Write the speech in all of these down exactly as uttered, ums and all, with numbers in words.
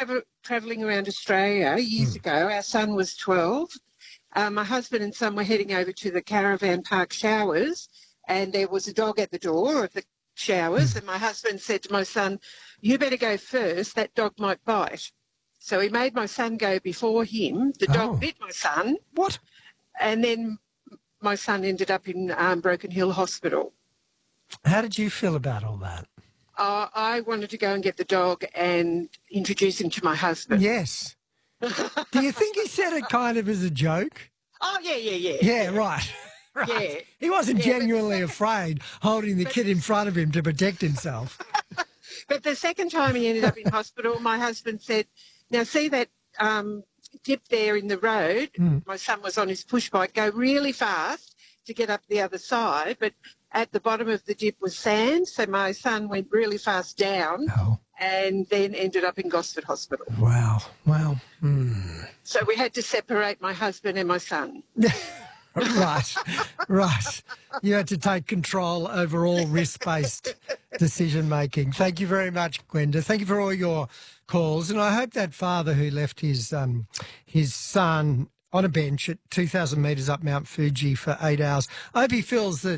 travel, travelling around Australia years mm. ago. Our son was twelve. Uh, my husband and son were heading over to the caravan park showers, and there was a dog at the door of the showers, mm. and my husband said to my son, you better go first, that dog might bite. So he made my son go before him. The dog oh. bit my son. What? And then my son ended up in um, Broken Hill Hospital. How did you feel about all that? Uh, I wanted to go and get the dog and introduce him to my husband. Yes. Do you think he said it kind of as a joke? Oh, yeah, yeah, yeah. Yeah, right. right. Yeah. He wasn't yeah, genuinely but... afraid holding the but... kid in front of him to protect himself. But the second time he ended up in hospital, my husband said, now see that um, dip there in the road? Mm. My son was on his push bike. Go really fast to get up the other side, but at the bottom of the dip was sand, so my son went really fast down oh. and then ended up in Gosford Hospital. Wow, wow. Mm. So we had to separate my husband and my son. Right, right. You had to take control over all risk-based decision-making. Thank you very much, Gwenda. Thank you for all your calls. And I hope that father who left his um, his son on a bench at two thousand metres up Mount Fuji for eight hours, I hope he feels that,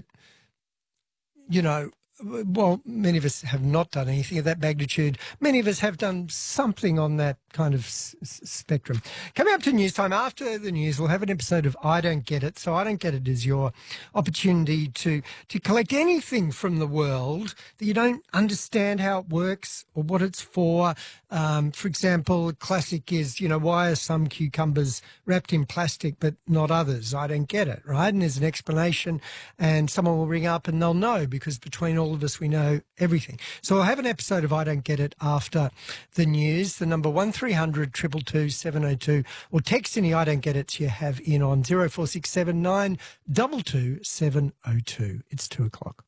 you know, well, many of us have not done anything of that magnitude. Many of us have done something on that kind of s- s- spectrum. Coming up to news time, after the news, we'll have an episode of I Don't Get It. So I Don't Get It is your opportunity to, to collect anything from the world that you don't understand how it works or what it's for. Um, for example, a classic is, you know, why are some cucumbers wrapped in plastic but not others? I don't get it, right? And there's an explanation, and someone will ring up and they'll know, because between all of us, we know everything. So I'll have an episode of I Don't Get It after the news. The number one three hundred two two two seven oh two, or text any I Don't Get It you have in on zero four six seven nine two two seven oh two. It's two o'clock.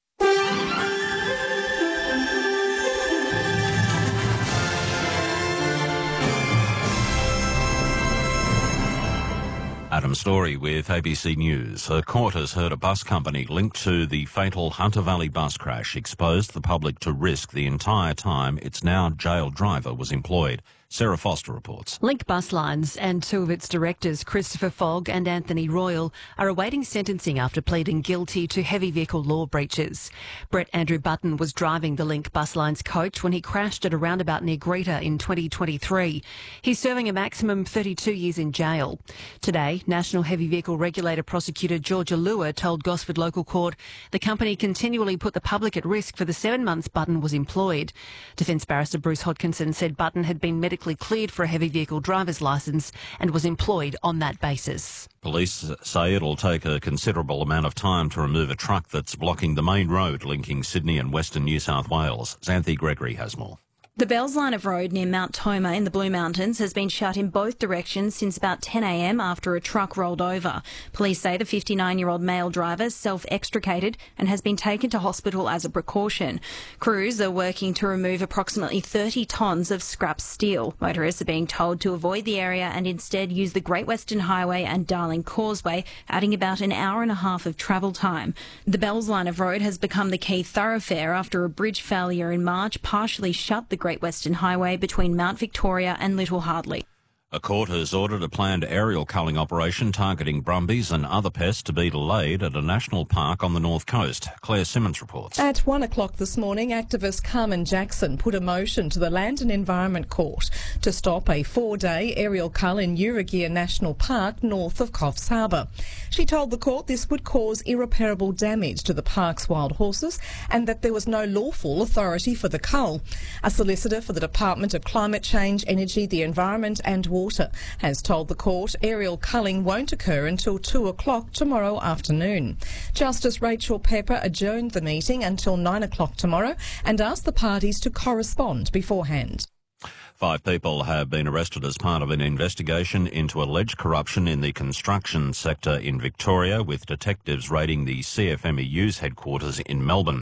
Adam Story with A B C News. A court has heard a bus company linked to the fatal Hunter Valley bus crash exposed the public to risk the entire time its now jailed driver was employed. Sarah Foster reports. Link Bus Lines and two of its directors, Christopher Fogg and Anthony Royal, are awaiting sentencing after pleading guilty to heavy vehicle law breaches. Brett Andrew Button was driving the Link Bus Lines coach when he crashed at a roundabout near Greta in twenty twenty-three. He's serving a maximum thirty-two years in jail. Today, National Heavy Vehicle Regulator prosecutor Georgia Lua told Gosford Local Court the company continually put the public at risk for the seven months Button was employed. Defence barrister Bruce Hodkinson said Button had been medically cleared for a heavy vehicle driver's licence and was employed on that basis. Police say it'll take a considerable amount of time to remove a truck that's blocking the main road linking Sydney and Western New South Wales. Xanthi Gregory has more. The Bells line of road near Mount Toma in the Blue Mountains has been shut in both directions since about ten a m after a truck rolled over. Police say the fifty-nine-year-old male driver self-extricated and has been taken to hospital as a precaution. Crews are working to remove approximately thirty tonnes of scrap steel. Motorists are being told to avoid the area and instead use the Great Western Highway and Darling Causeway, adding about an hour and a half of travel time. The Bells line of road has become the key thoroughfare after a bridge failure in March partially shut the Great Western Highway between Mount Victoria and Little Hardley. A court has ordered a planned aerial culling operation targeting brumbies and other pests to be delayed at a national park on the north coast. Claire Simmons reports. At one o'clock this morning, activist Carmen Jackson put a motion to the Land and Environment Court to stop a four-day aerial cull in Urugir National Park north of Coffs Harbour. She told the court this would cause irreparable damage to the park's wild horses and that there was no lawful authority for the cull. A solicitor for the Department of Climate Change, Energy, the Environment and Water has told the court aerial culling won't occur until two o'clock tomorrow afternoon. Justice Rachel Pepper adjourned the meeting until nine o'clock tomorrow and asked the parties to correspond beforehand. Five people have been arrested as part of an investigation into alleged corruption in the construction sector in Victoria, with detectives raiding the C F M E U's headquarters in Melbourne.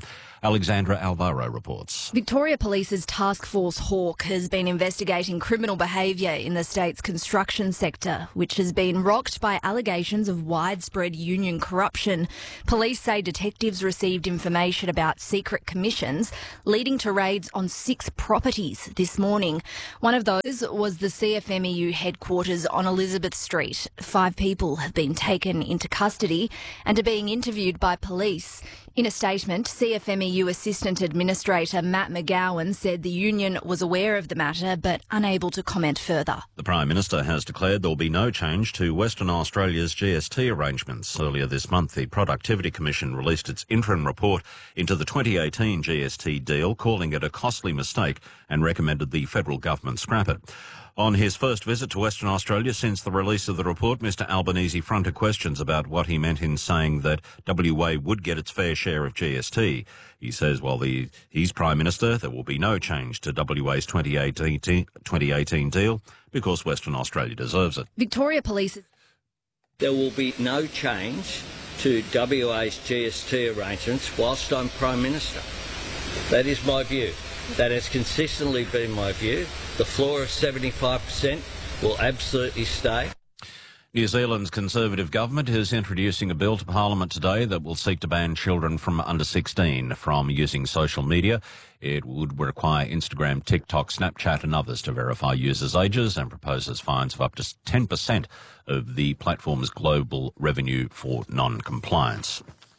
Alexandra Alvaro reports. Victoria Police's Task Force Hawk has been investigating criminal behaviour in the state's construction sector, which has been rocked by allegations of widespread union corruption. Police say detectives received information about secret commissions, leading to raids on six properties this morning. One of those was the C F M E U headquarters on Elizabeth Street. Five people have been taken into custody and are being interviewed by police. In a statement, C F M E U Assistant Administrator Matt McGowan said the union was aware of the matter but unable to comment further. The Prime Minister has declared there will be no change to Western Australia's G S T arrangements. Earlier this month, the Productivity Commission released its interim report into the twenty eighteen G S T deal, calling it a costly mistake and recommended the federal government scrap it. On his first visit to Western Australia since the release of the report, Mister Albanese fronted questions about what he meant in saying that W A would get its fair share of G S T. He says while the, he's Prime Minister, there will be no change to W A's twenty eighteen, twenty eighteen deal because Western Australia deserves it. Victoria Police... There will be no change to W A's G S T arrangements whilst I'm Prime Minister. That is my view. That has consistently been my view. The floor of seventy-five percent will absolutely stay. New Zealand's Conservative government is introducing a bill to Parliament today that will seek to ban children from under sixteen from using social media. It would require Instagram, TikTok, Snapchat and others to verify users' ages and proposes fines of up to ten percent of the platform's global revenue for non-compliance.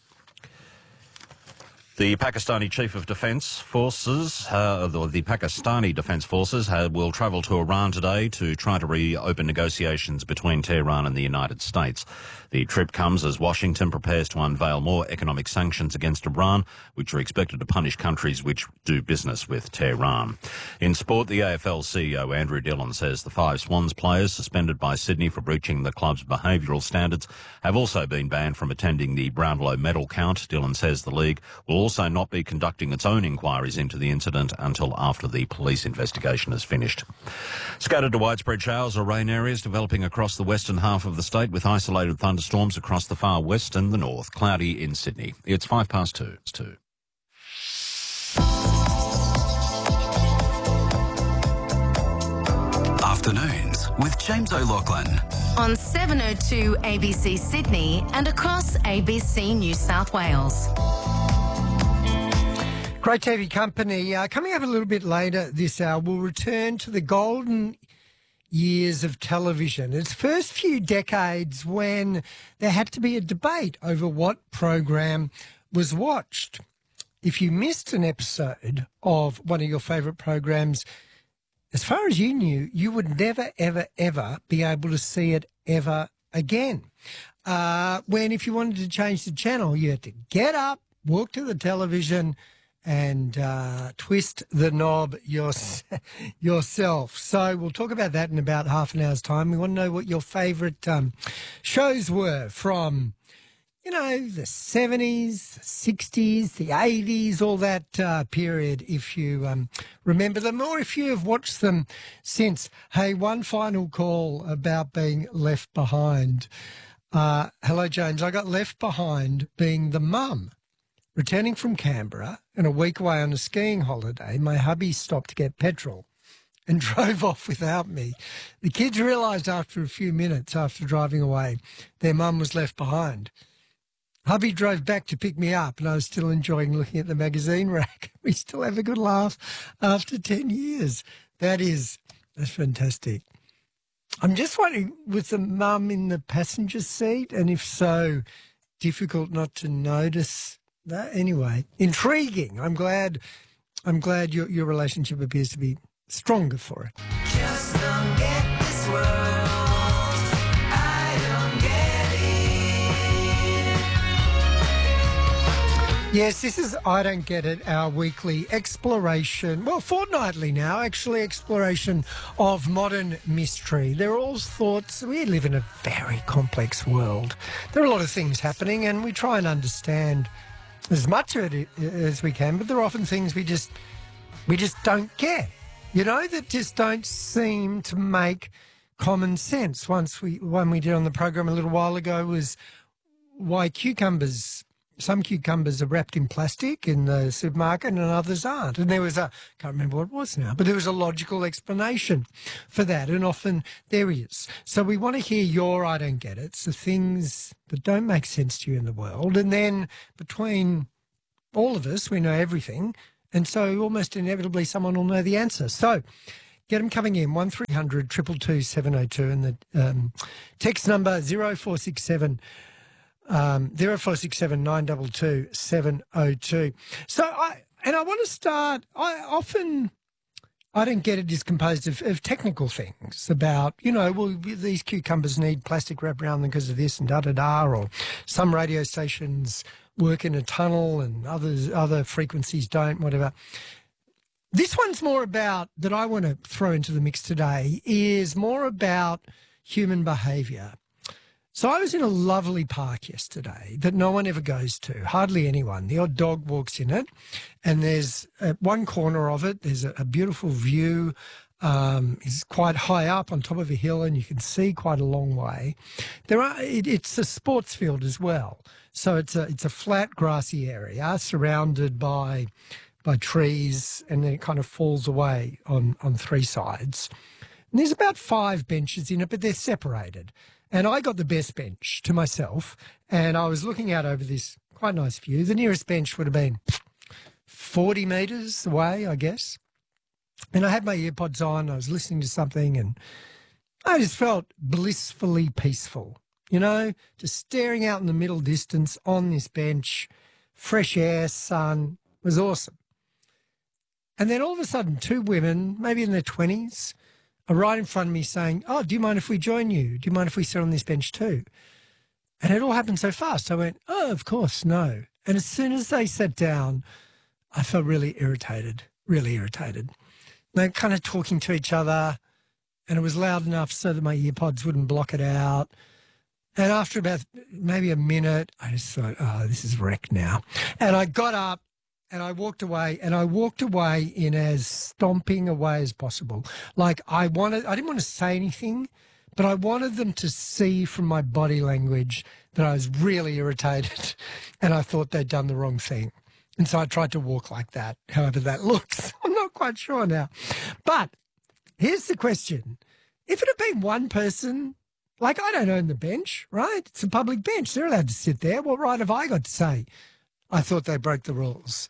The Pakistani Chief of Defence Forces, uh, the, the Pakistani Defence Forces uh, will travel to Iran today to try to reopen negotiations between Tehran and the United States. The trip comes as Washington prepares to unveil more economic sanctions against Iran, which are expected to punish countries which do business with Tehran. In sport, the A F L C E O Andrew Dillon says the five Swans players suspended by Sydney for breaching the club's behavioural standards have also been banned from attending the Brownlow medal count. Dillon says the league will also not be conducting its own inquiries into the incident until after the police investigation is finished. Scattered to widespread showers or rain areas developing across the western half of the state with isolated thunderstorms across the far west and the north. Cloudy in Sydney. It's five past two. It's two. Afternoons with James O'Loughlin. On seven oh two A B C Sydney and across A B C New South Wales. Great T V company. Uh, coming up a little bit later this hour, we'll return to the golden years of television. Its first few decades when there had to be a debate over what program was watched. If you missed an episode of one of your favourite programs, as far as you knew, you would never, ever, ever be able to see it ever again. Uh, when if you wanted to change the channel, you had to get up, walk to the television and uh, twist the knob your, yourself. So we'll talk about that in about half an hour's time. We want to know what your favourite um, shows were from, you know, the seventies, the sixties, the eighties, all that uh, period, if you um, remember them, or if you have watched them since. Hey, one final call about being left behind. Uh, hello, James. I got left behind being the mum. Returning from Canberra and a week away on a skiing holiday, my hubby stopped to get petrol and drove off without me. The kids realised after a few minutes after driving away their mum was left behind. Hubby drove back to pick me up and I was still enjoying looking at the magazine rack. We still have a good laugh after ten years. That is, that's fantastic. I'm just wondering, was the mum in the passenger seat? And if so, difficult not to notice that? Anyway, intriguing. I'm glad I'm glad your your relationship appears to be stronger for it. Just don't get this world. I don't get it. Yes, this is I Don't Get It, our weekly exploration, well, fortnightly now, actually, exploration of modern mystery. They're all thoughts. We live in a very complex world. There are a lot of things happening and we try and understand as much of it as we can, but there are often things we just we just don't get, you know, that just don't seem to make common sense. Once we one we did on the program a little while ago was why cucumbers some cucumbers are wrapped in plastic in the supermarket and others aren't. And there was a, I can't remember what it was now, but there was a logical explanation for that. And often there is. So we want to hear your I don't get it. It's the things that don't make sense to you in the world. And then between all of us, we know everything. And so almost inevitably someone will know the answer. So get them coming in, one three hundred two two two seven oh two, and the um, text number zero four six seven Um, zero four six seven nine two two seven oh two. So I and I want to start. I often I don't get it is composed of, of technical things about, you know, well, these cucumbers need plastic wrapped around them because of this and da da da, or some radio stations work in a tunnel and others other frequencies don't, whatever. This one's more about, that I want to throw into the mix today, is more about human behaviour. So I was in a lovely park yesterday that no one ever goes to, hardly anyone. The odd dog walks in it, and there's at one corner of it, there's a, a beautiful view. Um, it's quite high up on top of a hill, and you can see quite a long way. There are it, it's a sports field as well, so it's a it's a flat grassy area surrounded by by trees, and then it kind of falls away on on three sides. And there's about five benches in it, but they're separated. And I got the best bench to myself, and I was looking out over this quite nice view. The nearest bench would have been forty metres away, I guess. And I had my earpods on, I was listening to something, and I just felt blissfully peaceful, you know, just staring out in the middle distance on this bench, fresh air, sun, was awesome. And then all of a sudden, two women, maybe in their twenties, are right in front of me saying, oh, do you mind if we join you? Do you mind if we sit on this bench too? And it all happened so fast. I went, oh, of course, no. And as soon as they sat down, I felt really irritated, really irritated. They're kind of talking to each other, and it was loud enough so that my earpods wouldn't block it out. And after about maybe a minute, I just thought, oh, this is wrecked now. And I got up, and I walked away, and I walked away in as stomping a way as possible. Like I wanted, I didn't want to say anything, but I wanted them to see from my body language that I was really irritated, and I thought they'd done the wrong thing. And so I tried to walk like that, however that looks. I'm not quite sure now. But here's the question. If it had been one person, like I don't own the bench, right? It's a public bench. They're allowed to sit there. What right have I got to say? I thought they broke the rules.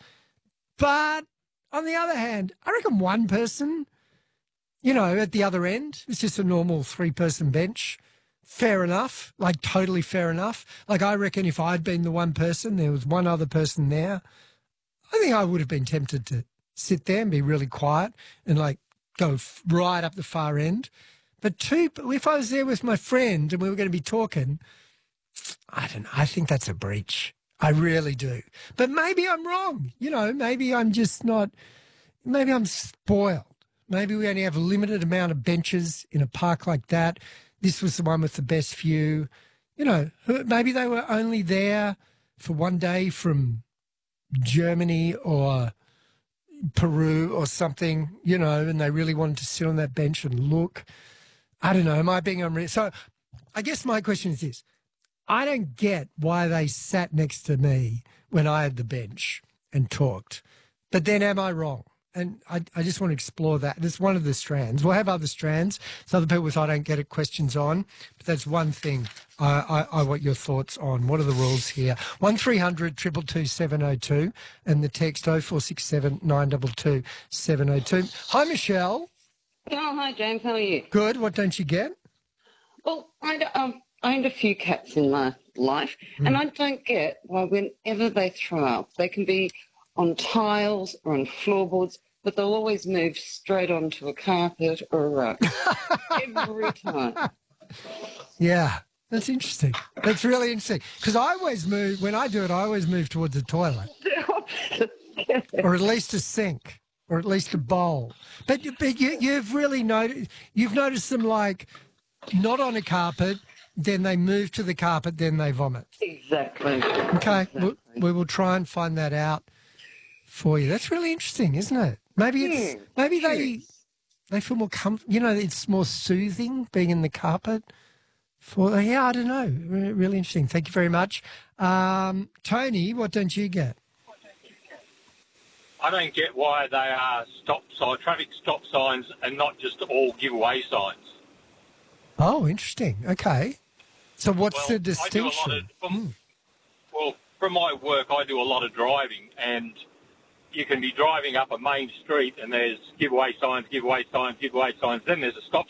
But on the other hand, I reckon one person, you know, at the other end, it's just a normal three-person bench. Fair enough, like totally fair enough. Like I reckon if I'd been the one person, there was one other person there, I think I would have been tempted to sit there and be really quiet and like go f- right up the far end. But two, if I was there with my friend and we were going to be talking, I don't know, I think that's a breach. I really do. But maybe I'm wrong. You know, maybe I'm just not, maybe I'm spoiled. Maybe we only have a limited amount of benches in a park like that. This was the one with the best view. You know, maybe they were only there for one day from Germany or Peru or something, you know, and they really wanted to sit on that bench and look. I don't know. Am I being unreal? So I guess my question is this. I don't get why they sat next to me when I had the bench and talked. But then am I wrong? And I, I just want to explore that. It's one of the strands. We'll have other strands. So other people with I don't get it questions on. But that's one thing I, I, I want your thoughts on. What are the rules here? one three hundred two two two seven oh two and the text oh four six seven nine two two seven oh two. Hi, Michelle. Oh, hi, James. How are you? Good. What don't you get? Well, I um, owned a few cats in my life, mm. and I don't get why whenever they throw up, they can be on tiles or on floorboards, but they'll always move straight onto a carpet or a rug. Every time. Yeah, that's interesting. That's really interesting. Because I always move, when I do it, I always move towards the toilet. Or at least a sink. Or at least a bowl. But, but you, you've really noticed, you've noticed them like not on a carpet, then they move to the carpet, then they vomit. Exactly. Okay, exactly. We'll, we will try and find that out for you. That's really interesting, isn't it? Maybe it's yeah, maybe sure. they they feel more comfortable. You know, it's more soothing being in the carpet. For yeah, I don't know. Re- Really interesting. Thank you very much. Um, Tony, what don't you get? I don't get why they are stop sign, traffic stop signs and not just all giveaway signs. Oh, interesting. Okay. So what's Well, the I do a distinction? lot of, from, Well, from my work, I do a lot of driving, and you can be driving up a main street and there's giveaway signs, giveaway signs, giveaway signs. Then there's a stop